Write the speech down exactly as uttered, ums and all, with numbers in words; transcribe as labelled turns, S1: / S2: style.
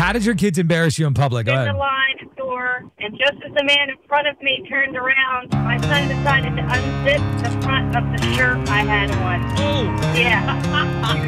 S1: How did your kids embarrass you in public? Go
S2: In
S1: ahead.
S2: the line store, and just as the man in front of me turned around, my son decided to unzip the front of the shirt I had on.
S3: Oh.
S2: Yeah.